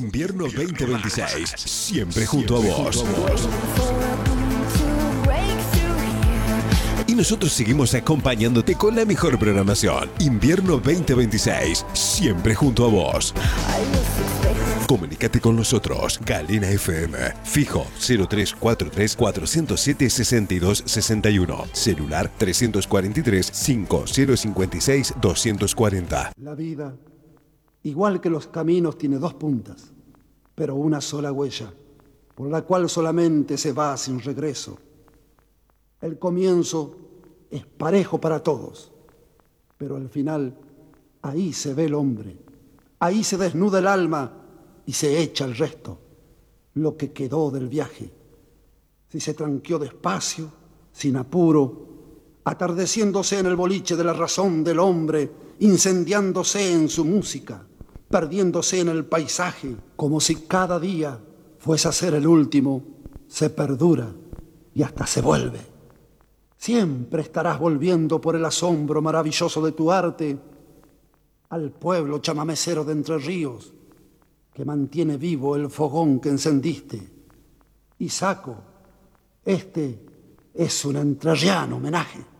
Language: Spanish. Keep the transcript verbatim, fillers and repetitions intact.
Invierno veinte veintiséis, siempre junto a vos. Y nosotros seguimos acompañándote con la mejor programación. Invierno veinte veintiséis, siempre junto a vos. Comunícate con nosotros. Galena F M. Fijo cero tres cuatro tres, cuatro cero siete, seis dos seis uno. Celular tres cuatro tres, cinco cero cinco seis, dos cuatro cero. La vida, igual que los caminos, tiene dos puntas, pero una sola huella, por la cual solamente se va sin regreso. El comienzo es parejo para todos, pero al final ahí se ve el hombre, ahí se desnuda el alma y se echa el resto, lo que quedó del viaje. Si se tranqueó despacio, sin apuro, atardeciéndose en el boliche de la razón del hombre, incendiándose en su música, perdiéndose en el paisaje, como si cada día fuese a ser el último, se perdura y hasta se vuelve. Siempre estarás volviendo por el asombro maravilloso de tu arte al pueblo chamamecero de Entre Ríos, que mantiene vivo el fogón que encendiste. Y Saco, este es un entrerriano homenaje.